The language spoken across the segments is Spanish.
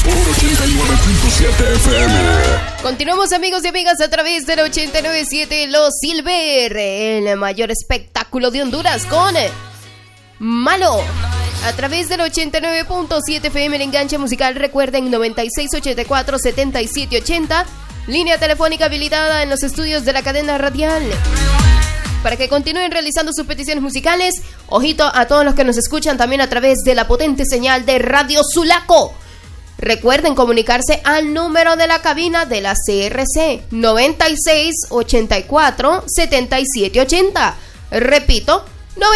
por 89.7 FM. Continuamos, amigos y amigas, a través del 89.7 Los Silver, el mayor espectáculo de Honduras, con Malo. A través del 89.7 FM, el enganche musical, recuerden, 9684-7780, línea telefónica habilitada en los estudios de la cadena radial, para que continúen realizando sus peticiones musicales. Ojito a todos los que nos escuchan también a través de la potente señal de Radio Sulaco. Recuerden comunicarse al número de la cabina de la CRC, 9684-7780. Repito,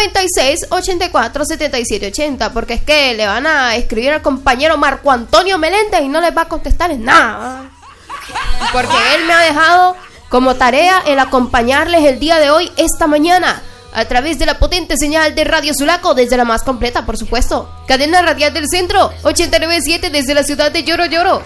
9684-7780, porque es que le van a escribir al compañero Marco Antonio Meléndez y no les va a contestar en nada, porque él me ha dejado como tarea el acompañarles el día de hoy, esta mañana, a través de la potente señal de Radio Sulaco, desde la más completa, por supuesto, cadena radial del centro, 89.7 desde la ciudad de Lloro Lloro.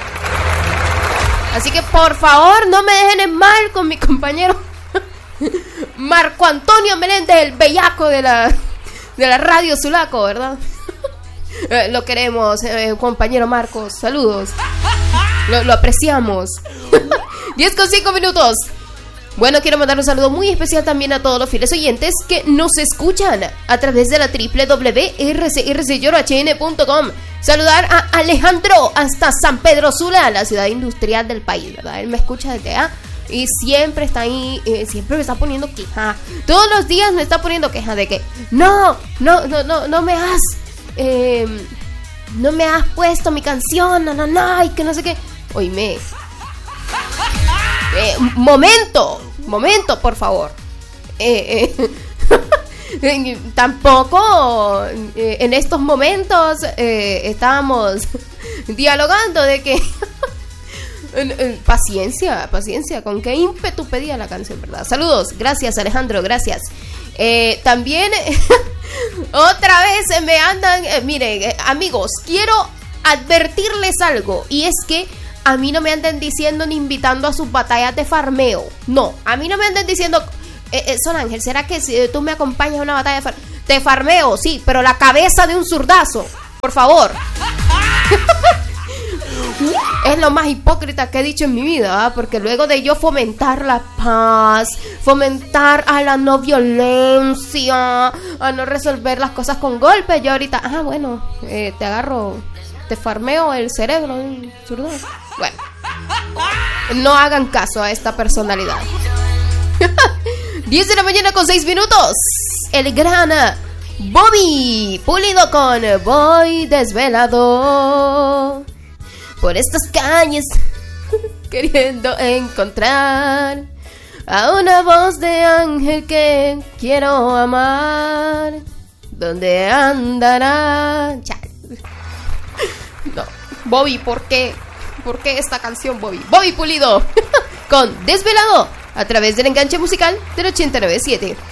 Así que por favor no me dejen en mal con mi compañero Marco Antonio Meléndez, el bellaco de la Radio Sulaco, ¿verdad? Lo queremos, compañero Marcos, saludos, lo apreciamos. 10:05. Bueno, quiero mandar un saludo muy especial también a todos los fieles oyentes que nos escuchan a través de la www.rcrcllorohn.com. Saludar a Alejandro hasta San Pedro Sula, la ciudad industrial del país, ¿verdad? Él me escucha desde allá y siempre está ahí, siempre me está poniendo queja. Todos los días me está poniendo queja de que no me has puesto mi canción, no, y que no sé qué. Oíme. Momento, por favor. Tampoco en estos momentos estábamos dialogando de que paciencia, con qué ímpetu pedía la canción, ¿verdad? Saludos, gracias Alejandro, gracias. También otra vez me andan, miren, amigos, quiero advertirles algo, y es que a mí no me anden diciendo ni invitando a sus batallas de farmeo. No, a mí no me anden diciendo, Son Ángel, ¿será que si tú me acompañas a una batalla de farmeo? Sí, pero la cabeza de un zurdazo, por favor. Es lo más hipócrita que he dicho en mi vida, ¿eh? Porque luego de yo fomentar la paz, fomentar a la no violencia, a no resolver las cosas con golpes, yo ahorita, bueno, te agarro, te farmeo el cerebro de un zurdazo. Bueno, no hagan caso a esta personalidad. 10 de la mañana con 6 minutos. El gran Bobby Pulido con Voy desvelado por estas calles, queriendo encontrar a una voz de ángel que quiero amar. ¿Dónde andará? No, Bobby, ¿por qué? ¿Por qué esta canción, Bobby? Bobby Pulido con Desvelado a través del enganche musical del 89.7.